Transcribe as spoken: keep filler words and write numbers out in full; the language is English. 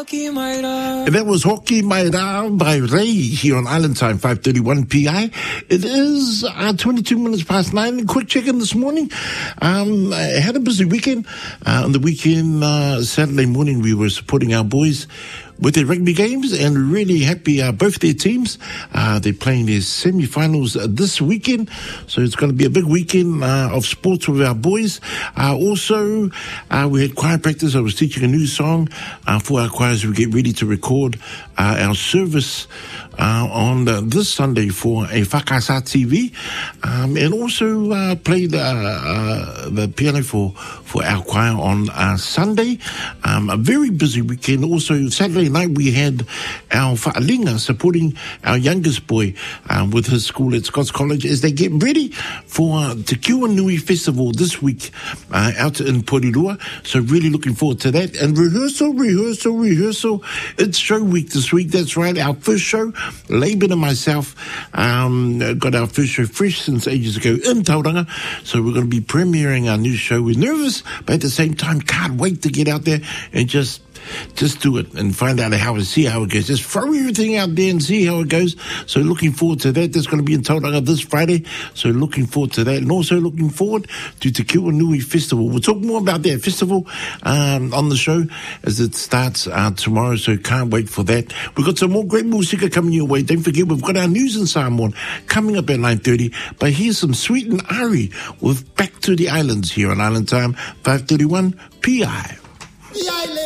And that was Hoki Mai Rā by Ray here on Island Time, five thirty-one P I. It is uh, twenty-two minutes past nine. Quick check-in this morning. Um, I had a busy weekend. Uh, on the weekend, uh, Saturday morning, we were supporting our boys with their rugby games, and really happy uh, both their teams. Uh, they're playing their semi-finals uh, this weekend, so it's going to be a big weekend uh, of sports with our boys. Uh, also, uh, we had choir practice. I was teaching a new song uh, for our choirs. We get ready to record uh, our service uh, on uh, this Sunday for a Whakasa T V, um, and also uh, played uh, uh, the piano for, for our choir on uh, Sunday. Um, a very busy weekend. Also, Saturday night we had our whaalinga supporting our youngest boy uh, with his school at Scots College as they get ready for uh, Te Kiwanui Festival this week uh, out in Porirua. So really looking forward to that. And rehearsal, rehearsal, rehearsal. It's show week this week. That's right. Our first show, Laban and myself um, got our first show fresh since ages ago in Tauranga. So we're going to be premiering our new show. We're nervous, but at the same time can't wait to get out there and just Just do it and find out how to see how it goes. Just throw everything out there and see how it goes. So looking forward to that. That's going to be in Tauranga this Friday. So looking forward to that. And also looking forward to Te Kiwanui Festival. We'll talk more about that festival um, on the show as it starts uh, tomorrow. So can't wait for that. We've got some more great music coming your way. Don't forget, we've got our news in Samoan coming up at nine thirty. But here's some Sweet and Ari with Back to the Islands here on Island Time, five thirty-one P I.